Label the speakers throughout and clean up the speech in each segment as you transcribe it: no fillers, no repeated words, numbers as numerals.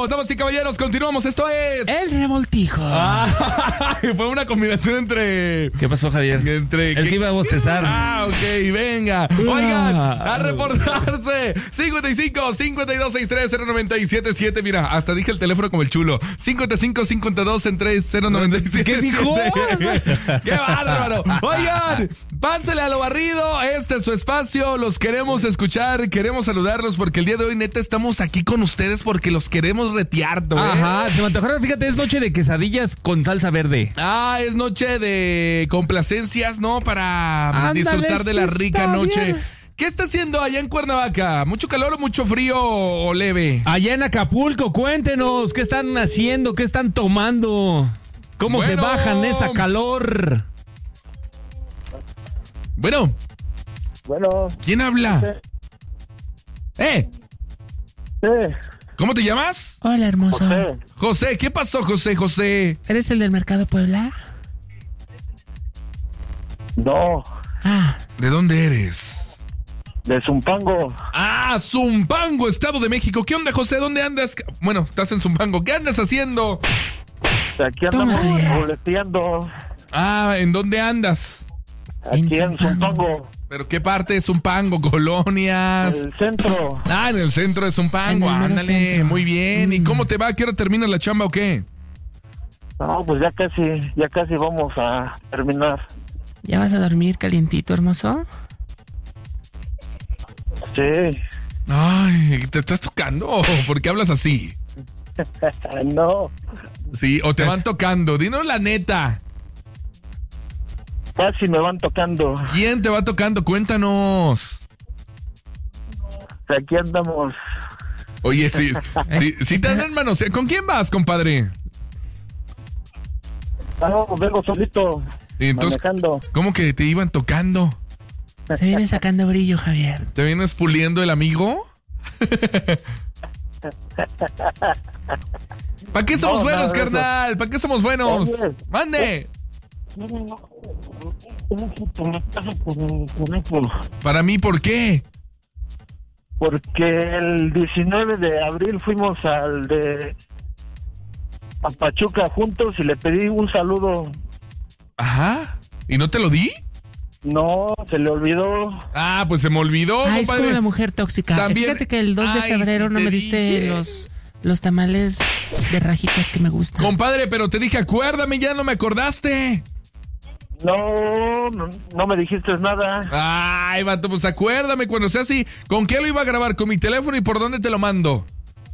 Speaker 1: regresamos, damas y caballeros, continuamos, esto es...
Speaker 2: El revoltijo.
Speaker 1: Fue una combinación entre...
Speaker 2: ¿Qué pasó, Javier? Es que iba a bostezar.
Speaker 1: Ok, venga. Oigan, a reportarse. 55 52 63 0977. Mira, hasta dije el teléfono como el chulo. 55 52 63 0977.
Speaker 2: ¿Qué dijo?
Speaker 1: ¡Qué bárbaro! Oigan, pásale a lo barrido. Este es su espacio. Los queremos escuchar, queremos saludarlos porque el día de hoy, neta, estamos aquí con ustedes porque los queremos retear, ¿no?
Speaker 2: Ajá, se me antojaron, fíjate, es noche de quesadillas con salsa verde.
Speaker 1: Es noche de complacencias, ¿no? Para
Speaker 2: Ándale,
Speaker 1: disfrutar de la
Speaker 2: sí,
Speaker 1: rica
Speaker 2: está
Speaker 1: noche.
Speaker 2: bien.
Speaker 1: ¿Qué está haciendo allá en Cuernavaca? ¿Mucho calor o mucho frío o leve?
Speaker 2: Allá en Acapulco, cuéntenos, ¿qué están haciendo? ¿Qué están tomando? ¿Cómo se bajan esa calor?
Speaker 1: Bueno, ¿quién habla?
Speaker 3: Sí.
Speaker 1: ¿Cómo te llamas?
Speaker 2: Hola, hermoso.
Speaker 1: José, ¿qué pasó, José?
Speaker 2: ¿Eres el del Mercado Puebla?
Speaker 3: No,
Speaker 1: ¿De dónde eres?
Speaker 3: de Zumpango.
Speaker 1: Zumpango, Estado de México. ¿Qué onda, José? ¿Dónde andas? Bueno, estás en Zumpango. ¿Qué andas haciendo?
Speaker 3: Aquí andamos
Speaker 2: Toma,
Speaker 3: boleteando.
Speaker 1: ¿En dónde andas?
Speaker 3: Aquí en Zumpango.
Speaker 1: ¿Pero qué parte de Zumpango? ¿Colonias?
Speaker 3: El centro.
Speaker 1: En el centro de Zumpango.
Speaker 2: En el mero
Speaker 1: Ándale,
Speaker 2: centro.
Speaker 1: muy bien. ¿Y cómo te va? ¿A qué hora termina la chamba o qué?
Speaker 3: No, pues ya casi vamos a terminar.
Speaker 2: ¿Ya vas a dormir calientito, hermoso?
Speaker 3: Sí.
Speaker 1: Ay, ¿te estás tocando? ¿Por qué hablas así?
Speaker 3: No,
Speaker 1: Sí, o te van tocando. Dinos la neta.
Speaker 3: casi me van tocando.
Speaker 1: ¿Quién te va tocando? Cuéntanos.
Speaker 3: Aquí andamos.
Speaker 1: Oye, sí te dan manos. ¿Con quién vas, compadre?
Speaker 3: No, vengo solito.
Speaker 1: Entonces,
Speaker 3: manejando.
Speaker 1: ¿cómo que te iban tocando?
Speaker 2: Se viene sacando brillo, Javier.
Speaker 1: ¿Te vienes puliendo el amigo? ¿Para qué somos buenos,
Speaker 3: nada de
Speaker 1: carnal? ¿Para qué somos buenos?
Speaker 3: Oye.
Speaker 1: ¡Mande! Para mí, ¿por qué?
Speaker 3: Porque el 19 de abril fuimos a Pachuca juntos y le pedí un saludo.
Speaker 1: Ajá. ¿Y no te lo di?
Speaker 3: No, se le olvidó.
Speaker 1: Pues se me olvidó,
Speaker 2: Es
Speaker 1: compadre.
Speaker 2: como la mujer tóxica.
Speaker 1: También-
Speaker 2: Fíjate que el 2 de
Speaker 1: Ay,
Speaker 2: febrero
Speaker 1: sí
Speaker 2: no
Speaker 1: te
Speaker 2: me diste
Speaker 1: dije.
Speaker 2: los tamales de rajitas que me gustan.
Speaker 1: Compadre, pero te dije, acuérdame, ya no me acordaste.
Speaker 3: No me dijiste nada.
Speaker 1: Ay, vato, pues acuérdame cuando sea así. ¿Con qué lo iba a grabar? ¿Con mi teléfono y por dónde te lo mando?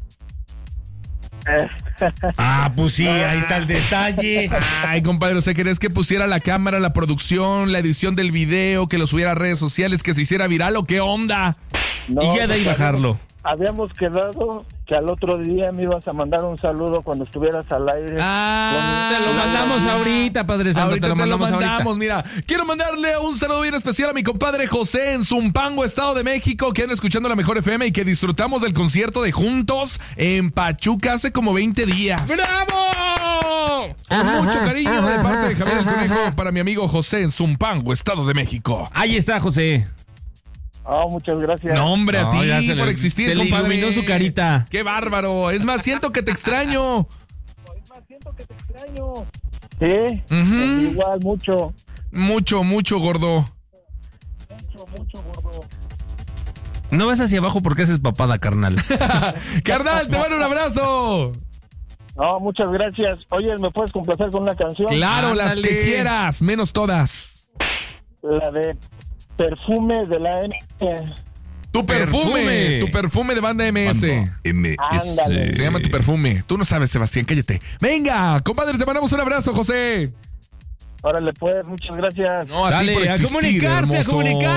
Speaker 2: Pues sí, ahí está el detalle.
Speaker 1: Ay, compadre, o sea, ¿querías que pusiera la cámara, la producción, la edición del video, que lo subiera a redes sociales, que se hiciera viral o qué onda?
Speaker 3: No,
Speaker 2: Y ya de ahí
Speaker 3: pues,
Speaker 2: bajarlo.
Speaker 3: Habíamos quedado que al otro día me ibas a mandar un saludo cuando estuvieras al aire.
Speaker 2: Te lo mandamos ahorita, Padre Santo.
Speaker 1: Ahorita
Speaker 2: te lo mandamos ahorita.
Speaker 1: mira. Quiero mandarle un saludo bien especial a mi compadre José en Zumpango, Estado de México, que anda escuchando la Mejor FM y que disfrutamos del concierto de Juntos en Pachuca hace como 20 días.
Speaker 2: ¡Bravo!
Speaker 1: Con mucho cariño de parte de Javier el Conejo para mi amigo José en Zumpango, Estado de México.
Speaker 2: Ahí está, José.
Speaker 3: Muchas gracias.
Speaker 1: No, hombre, a
Speaker 2: No, ya
Speaker 1: ti
Speaker 2: se
Speaker 1: por
Speaker 2: le-
Speaker 1: existir,
Speaker 2: se le
Speaker 1: compadre.
Speaker 2: iluminó su carita.
Speaker 1: ¡Qué bárbaro! Es más, siento que te extraño.
Speaker 3: Siento que te extraño. Sí,
Speaker 1: Ujú.
Speaker 3: igual mucho.
Speaker 1: Mucho, gordo.
Speaker 3: Mucho, gordo.
Speaker 2: No vas hacia abajo porque haces papada, carnal.
Speaker 1: Carnal, te mando un abrazo.
Speaker 3: No, muchas gracias. Oye, ¿me puedes complacer con una canción?
Speaker 1: Claro, las
Speaker 2: Ándale.
Speaker 1: que quieras, menos todas.
Speaker 3: La de Perfume de la M.
Speaker 1: Tu perfume de banda MS.
Speaker 3: Ándale.
Speaker 1: Se llama Tu Perfume. Tú no sabes, Sebastián, cállate. Venga, compadre, te mandamos un abrazo, José.
Speaker 3: Órale, pues, muchas gracias.
Speaker 1: No, a ti
Speaker 2: Sale,
Speaker 1: por
Speaker 2: a
Speaker 1: existir,
Speaker 2: comunicarse,
Speaker 1: hermoso.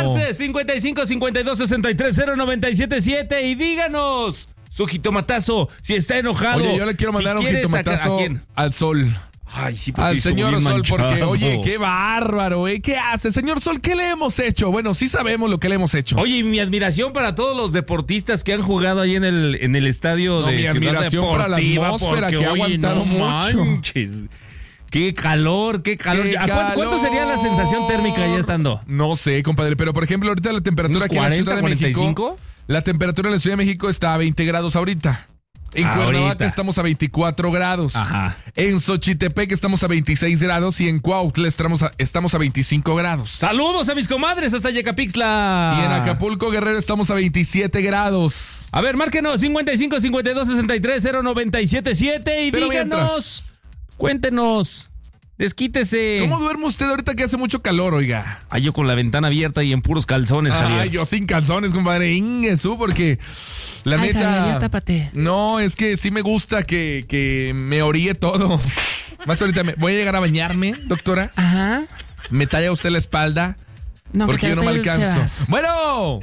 Speaker 2: 55 52 63 0977 y díganos su jitomatazo, si está enojado.
Speaker 1: Oye, yo le quiero mandar
Speaker 2: si
Speaker 1: un
Speaker 2: quiere
Speaker 1: jitomatazo
Speaker 2: ¿A quién?
Speaker 1: al Sol.
Speaker 2: Ay, sí, porque
Speaker 1: Al
Speaker 2: estuvo
Speaker 1: señor
Speaker 2: bien
Speaker 1: Sol,
Speaker 2: manchado.
Speaker 1: porque, oye, qué bárbaro, ¿qué hace? Señor Sol, ¿qué le hemos hecho? Bueno, sí sabemos lo que le hemos hecho.
Speaker 2: Oye, y mi admiración para todos los deportistas que han jugado ahí en el estadio
Speaker 1: No,
Speaker 2: de
Speaker 1: mi
Speaker 2: Ciudad
Speaker 1: admiración para la
Speaker 2: Deportiva,
Speaker 1: atmósfera
Speaker 2: porque,
Speaker 1: que ha
Speaker 2: oye,
Speaker 1: aguantado
Speaker 2: no
Speaker 1: mucho.
Speaker 2: manches. Qué calor, qué calor.
Speaker 1: ¡Qué
Speaker 2: ¿Cuánto sería la sensación térmica ya estando?
Speaker 1: No sé, compadre, pero por ejemplo, ahorita la temperatura
Speaker 2: ¿Unos
Speaker 1: aquí en la
Speaker 2: 40,
Speaker 1: Ciudad de
Speaker 2: 45?
Speaker 1: México, la temperatura en la Ciudad de México está a 20 grados ahorita. En Cuernavaca estamos a 24 grados.
Speaker 2: Ajá.
Speaker 1: En Xochitepec estamos a 26 grados y en Cuautla estamos a 25 grados.
Speaker 2: Saludos a mis comadres hasta Yecapixtla.
Speaker 1: Y en Acapulco, Guerrero, estamos a 27 grados.
Speaker 2: A ver, márquenos 55 52 63 0977 y
Speaker 1: Pero
Speaker 2: díganos, cuéntenos, desquítese.
Speaker 1: ¿Cómo duerme usted ahorita que hace mucho calor, oiga?
Speaker 2: Ay, yo con la ventana abierta y en puros calzones, Javier.
Speaker 1: Ay, yo sin calzones, compadre. Ingesú, porque la
Speaker 4: Ay,
Speaker 1: neta.
Speaker 4: Javier, tápate.
Speaker 1: No, es que sí me gusta que me oríe todo. Más ahorita voy a llegar a bañarme, doctora.
Speaker 4: Ajá.
Speaker 1: Me talla usted la espalda.
Speaker 4: No,
Speaker 1: Porque yo no me
Speaker 4: te
Speaker 1: alcanzo.
Speaker 4: Sebas.
Speaker 1: Bueno.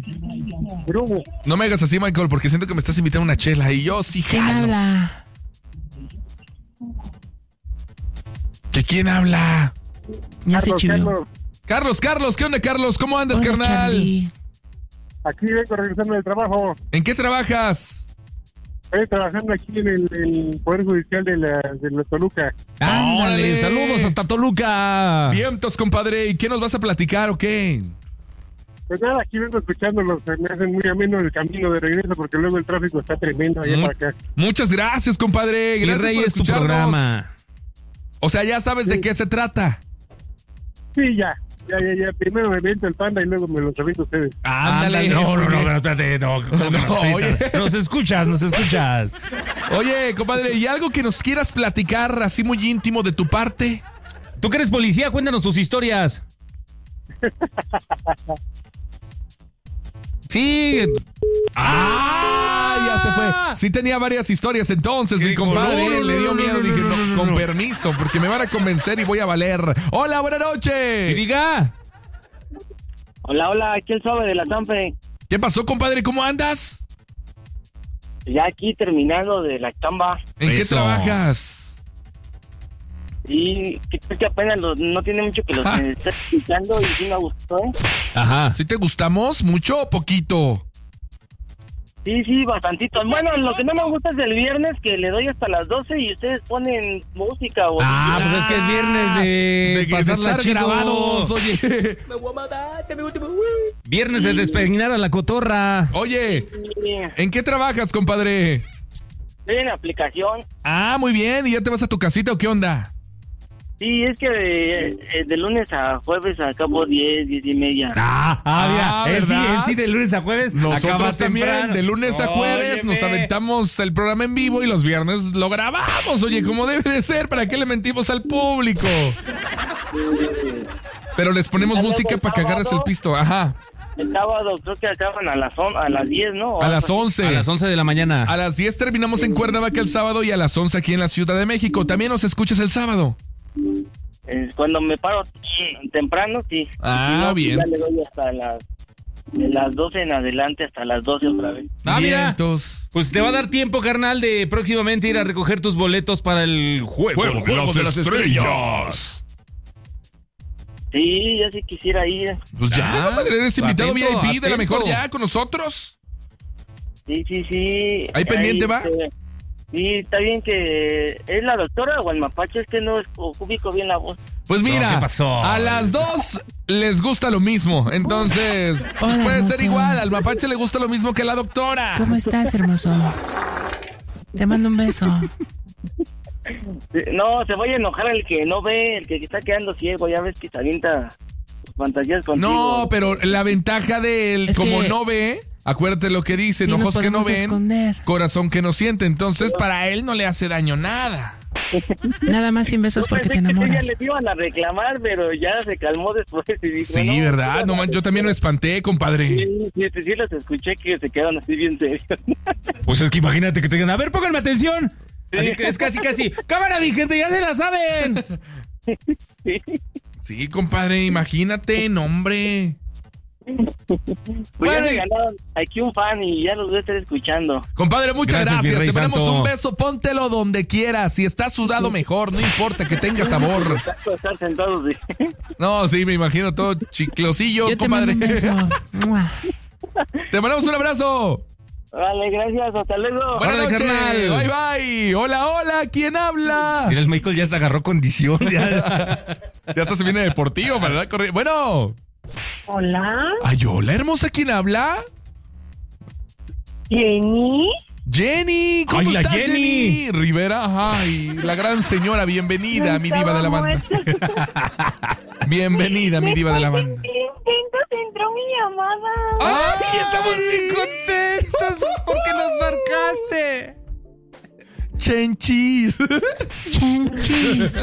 Speaker 1: No me hagas así, Michael, porque siento que me estás invitando a una chela y yo sí
Speaker 4: ¿Quién
Speaker 1: jalo.
Speaker 4: habla?
Speaker 1: ¿Que quién habla?
Speaker 4: Ya se chivió.
Speaker 1: Carlos, ¿qué onda, Carlos? ¿Cómo andas,
Speaker 4: Hola,
Speaker 1: carnal?
Speaker 4: Charlie.
Speaker 5: Aquí vengo regresando del trabajo.
Speaker 1: ¿En qué trabajas?
Speaker 5: Estoy trabajando aquí en el Poder Judicial de la Toluca.
Speaker 2: Ándale,
Speaker 1: ¡Órale!
Speaker 2: saludos hasta Toluca.
Speaker 1: Vientos, compadre. ¿Y qué nos vas a platicar o qué?
Speaker 5: Pues nada, aquí vengo escuchándolos. Me hacen muy ameno el camino de regreso porque luego el tráfico está tremendo allá para acá.
Speaker 1: Muchas gracias, compadre.
Speaker 2: Mi
Speaker 1: Gracias
Speaker 2: rey
Speaker 1: por
Speaker 2: es tu
Speaker 1: escucharnos.
Speaker 2: programa.
Speaker 1: O sea, ya sabes de qué se trata.
Speaker 5: Sí, ya. Primero me viento el panda y luego me los aviento ustedes.
Speaker 1: Ándale.
Speaker 2: No, pero espérate, no.
Speaker 1: oye.
Speaker 2: Nos escuchas.
Speaker 1: Oye, compadre, ¿y algo que nos quieras platicar así muy íntimo de tu parte?
Speaker 2: Tú que eres policía, cuéntanos tus historias. Sí.
Speaker 1: Ya se fue. Sí tenía varias historias entonces, mi
Speaker 2: dijo?
Speaker 1: compadre.
Speaker 2: No,
Speaker 1: le dio miedo. Dije,
Speaker 2: no.
Speaker 1: con permiso, porque me van a convencer y voy a valer. Hola, buenas noches.
Speaker 2: Sí, diga.
Speaker 6: Hola, aquí el suave de la Zampe.
Speaker 1: ¿Qué pasó, compadre? ¿Cómo andas?
Speaker 6: Ya aquí terminando de la chamba.
Speaker 1: ¿En qué
Speaker 2: Eso.
Speaker 1: trabajas?
Speaker 6: Y que apenas no tiene mucho que los está escuchando y sí me gustó, ¿eh?
Speaker 2: Ajá.
Speaker 1: ¿Sí te gustamos? ¿Mucho o poquito?
Speaker 6: Sí, bastantito. Bueno, lo que no me gusta es el viernes que le doy hasta las 12 y ustedes ponen música o...
Speaker 2: Pues es que es viernes de pasarla
Speaker 1: estar
Speaker 2: chido.
Speaker 1: grabados, oye.
Speaker 2: Viernes de despeinar a la cotorra.
Speaker 1: Oye,
Speaker 6: Sí,
Speaker 1: ¿en qué trabajas, compadre?
Speaker 6: estoy en la aplicación.
Speaker 1: Muy bien. ¿Y ya te vas a tu casita o qué onda?
Speaker 6: Sí, es que de lunes a jueves acabo 10 y media.
Speaker 2: Mira, él
Speaker 1: ¿verdad?
Speaker 2: sí, de lunes a jueves.
Speaker 1: Nosotros
Speaker 2: acaba
Speaker 1: también,
Speaker 2: temprano.
Speaker 1: de lunes a jueves,
Speaker 2: Óyeme.
Speaker 1: nos aventamos el programa en vivo y los viernes lo grabamos, oye, como debe de ser, ¿para qué le mentimos al público? Pero les ponemos música para que agarres el pisto, ajá.
Speaker 6: El sábado creo que acaban a las 10, ¿no?
Speaker 1: A las 11.
Speaker 2: A las 11 de la mañana.
Speaker 1: A las 10 terminamos en Cuernavaca el sábado y a las 11 aquí en la Ciudad de México. También nos escuchas el sábado.
Speaker 6: Cuando me paro temprano, sí.
Speaker 1: Ah,
Speaker 6: Y si no,
Speaker 1: bien.
Speaker 6: Ya le doy hasta de las 12 en adelante hasta las 12 otra vez.
Speaker 2: Mira.
Speaker 1: Vientos.
Speaker 2: Pues te va a dar tiempo, carnal, de próximamente ir a recoger tus boletos para el juego de las estrellas.
Speaker 6: Sí, ya sí quisiera ir.
Speaker 1: Pues ya, madre, eres invitado
Speaker 2: Atento,
Speaker 1: VIP de la
Speaker 2: atento.
Speaker 1: mejor ya con nosotros.
Speaker 6: Sí.
Speaker 1: ¿Ahí pendiente va?
Speaker 6: Sí, está bien que... ¿Es la doctora o el mapache? Es que no ubico bien la voz.
Speaker 1: Pues mira,
Speaker 2: No, ¿qué pasó?
Speaker 1: a las dos les gusta lo mismo. Entonces, pues
Speaker 4: Hola,
Speaker 1: puede ser
Speaker 4: hermoso.
Speaker 1: igual. Al mapache le gusta lo mismo que a la doctora.
Speaker 4: ¿Cómo estás, hermoso? Te mando un beso.
Speaker 6: No, se vaya a enojar el que no ve, el que está quedando ciego. Ya ves que se avienta sus fantasías contigo.
Speaker 1: No, pero la ventaja de él,
Speaker 4: Es
Speaker 1: como
Speaker 4: que-
Speaker 1: no ve, acuérdate lo que dicen,
Speaker 4: Sí, nos
Speaker 1: ojos que no
Speaker 4: podemos
Speaker 1: ven,
Speaker 4: esconder.
Speaker 1: corazón que no siente. Entonces, para él no le hace daño nada.
Speaker 4: Nada más sin besos
Speaker 6: Yo
Speaker 4: porque te
Speaker 6: pensé que ya
Speaker 4: enamoras.
Speaker 6: les iban a reclamar, pero ya se calmó después y dijo...
Speaker 1: Sí,
Speaker 6: no,
Speaker 1: ¿verdad? No,
Speaker 6: no,
Speaker 1: man, yo también me espanté, compadre.
Speaker 6: Sí, los escuché que se quedaron así bien serios.
Speaker 2: Pues es que imagínate que te digan, a ver, pónganme atención.
Speaker 6: Sí.
Speaker 2: Así que es casi. ¡Cámara, mi gente! ¡Ya se la saben!
Speaker 1: Sí, compadre, imagínate, no, hombre.
Speaker 6: Pues
Speaker 1: Bueno,
Speaker 6: ya
Speaker 1: y-
Speaker 6: me ganaron aquí un fan y ya los voy a estar escuchando.
Speaker 1: Compadre, muchas
Speaker 2: Gracias, mi
Speaker 1: gracias.
Speaker 2: rey
Speaker 1: Te ponemos
Speaker 2: santo.
Speaker 1: un beso, póntelo donde quieras. Si estás sudado, mejor, no importa que tenga sabor.
Speaker 6: Estar sentados y...
Speaker 1: No, sí, me imagino todo chiclosillo,
Speaker 4: Yo te mando
Speaker 1: compadre.
Speaker 4: un beso. Mua.
Speaker 1: Te mandamos un abrazo.
Speaker 6: Vale, gracias, hasta luego.
Speaker 1: Buenas
Speaker 2: Órale,
Speaker 1: noches.
Speaker 2: carnal.
Speaker 1: Bye, bye. Hola, ¿quién habla?
Speaker 2: Mira, el Michael ya se agarró condición.
Speaker 1: Ya hasta se viene deportivo, ¿verdad? Bueno.
Speaker 7: Hola,
Speaker 1: Ay, hola, hermosa, ¿quién habla?
Speaker 7: Jenny.
Speaker 1: Jenny, ¿cómo
Speaker 2: Ay, la
Speaker 1: estás,
Speaker 2: Jenny?
Speaker 1: Jenny Rivera? Ay, la gran señora, bienvenida, mi diva de la banda. Bienvenida, mi diva de la banda.
Speaker 7: Entró mi llamada.
Speaker 1: ¡Ay, estamos bien
Speaker 2: contentos porque nos marcaste.
Speaker 1: Chenchis.
Speaker 4: Chanchis.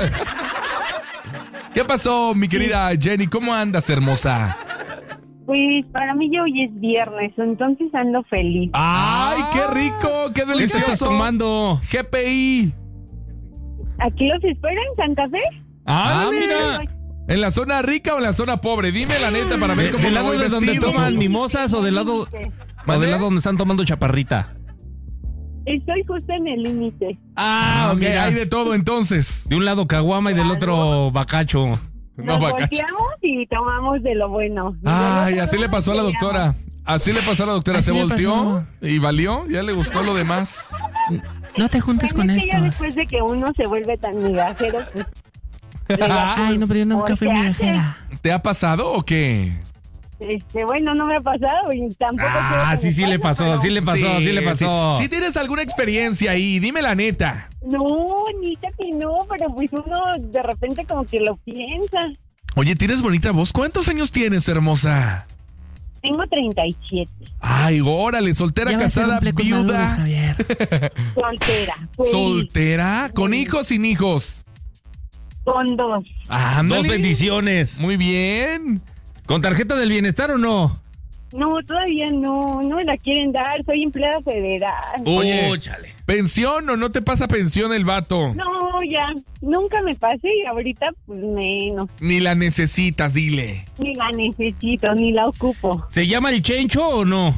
Speaker 1: ¿Qué pasó, mi querida Jenny? ¿Cómo andas, hermosa?
Speaker 7: Pues para mí ya hoy es viernes, entonces ando feliz.
Speaker 1: ¡Ay, qué rico! ¡Qué
Speaker 2: ¿Qué te
Speaker 1: delicioso!
Speaker 2: estás tomando?
Speaker 1: GPI.
Speaker 7: ¿Aquí los espero en Santa Fe?
Speaker 2: Mira.
Speaker 1: ¿En la zona rica o en la zona pobre? Dime la neta para ver cómo
Speaker 2: ¿Del
Speaker 1: me
Speaker 2: lado
Speaker 1: voy
Speaker 2: de donde
Speaker 1: vestido.
Speaker 2: toman mimosas o del lado donde están tomando chaparrita?
Speaker 7: Estoy justo en el límite.
Speaker 1: Ok,
Speaker 2: mira.
Speaker 1: hay de todo entonces.
Speaker 2: De un lado caguama y del otro bacacho.
Speaker 7: Nos
Speaker 1: vacacho.
Speaker 7: volteamos y tomamos de lo bueno.
Speaker 1: Ay, así le pasó a la doctora. Así le pasó a la doctora.
Speaker 4: Así
Speaker 1: Se
Speaker 4: le
Speaker 1: volteó
Speaker 4: pasó.
Speaker 1: y valió. Ya le gustó lo demás.
Speaker 4: No te juntes con
Speaker 7: Es que ya
Speaker 4: estos.
Speaker 7: después de que uno se vuelve tan migajero, pues...
Speaker 4: Ay, no, pero yo nunca fui migajera.
Speaker 1: ¿Te ha pasado o qué?
Speaker 7: Bueno, no me ha pasado y tampoco... quiero que me
Speaker 2: Sí le
Speaker 7: pase,
Speaker 2: pasó,
Speaker 7: pero-
Speaker 2: sí le pasó, sí le pasó.
Speaker 1: Si tienes alguna experiencia ahí, dime la neta.
Speaker 7: No, ni que no, pero pues uno de repente como que lo piensa.
Speaker 1: Oye, tienes bonita voz. ¿Cuántos años tienes, hermosa?
Speaker 7: Tengo 37,
Speaker 1: Ay, órale, soltera,
Speaker 4: Ya va a ser
Speaker 1: casada,
Speaker 4: un flecos maduros,
Speaker 1: viuda.
Speaker 4: Javier.
Speaker 7: soltera. Pues,
Speaker 1: ¿Soltera? ¿Con hijos, sin hijos?
Speaker 7: con 2.
Speaker 1: Ándale.
Speaker 2: 2 bendiciones.
Speaker 1: Muy bien.
Speaker 2: ¿Con tarjeta del bienestar o no?
Speaker 7: No, todavía no me la quieren dar, soy empleada federal.
Speaker 1: Oye.
Speaker 2: Chale.
Speaker 1: ¿Pensión o no te pasa pensión el vato?
Speaker 7: No, ya, nunca me pasé y ahorita pues menos.
Speaker 1: Ni la necesitas, dile.
Speaker 7: Ni la necesito, ni la ocupo.
Speaker 2: ¿Se llama el Chencho o no?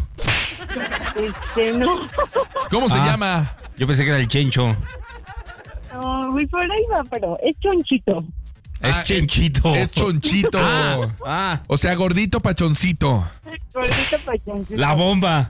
Speaker 7: No.
Speaker 1: ¿Cómo se llama?
Speaker 2: Yo pensé que era el Chencho.
Speaker 7: No, muy por ahí va, pero es chonchito.
Speaker 2: Es Chenchito.
Speaker 1: Es chonchito. O sea, gordito pachoncito.
Speaker 7: Gordito pachoncito.
Speaker 2: La bomba.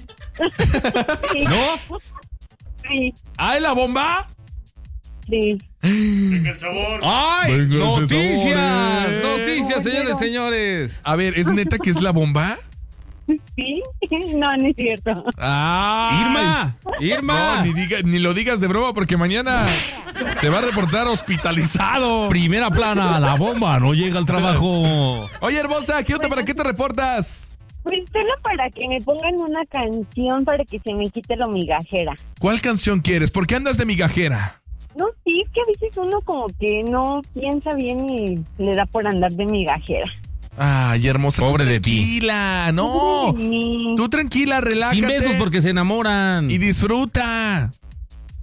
Speaker 7: Sí.
Speaker 2: ¿No?
Speaker 7: Sí,
Speaker 1: ¿Ay, la bomba?
Speaker 7: sí.
Speaker 2: ¡Ay!
Speaker 1: Venga ese
Speaker 2: ¡Noticias!
Speaker 1: sabor,
Speaker 2: ¡Noticias, señores, señores!
Speaker 1: A ver, ¿es neta que es la bomba?
Speaker 7: ¿Sí? No, no es cierto.
Speaker 1: ¡Ah!
Speaker 2: ¡Irma!
Speaker 1: No, ni lo digas de broma porque mañana se va a reportar hospitalizado.
Speaker 2: Primera plana, la bomba no llega al trabajo.
Speaker 1: Oye, hermosa, ¿qué onda? ¿Para qué te reportas?
Speaker 7: Pues solo para que me pongan una canción para que se me quite lo migajera.
Speaker 1: ¿Cuál canción quieres? ¿Por qué andas de migajera?
Speaker 7: No, sí, es que a veces uno como que no piensa bien y le da por andar de migajera.
Speaker 1: Ay, hermosa.
Speaker 2: Pobre de ti.
Speaker 1: Tranquila, no.
Speaker 7: Sí.
Speaker 1: Tú tranquila, relájate.
Speaker 2: Sin besos porque se enamoran.
Speaker 1: Y disfruta.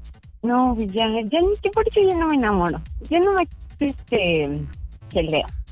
Speaker 7: No, ya ni que por eso ya no me enamoro. Ya no me, peleo.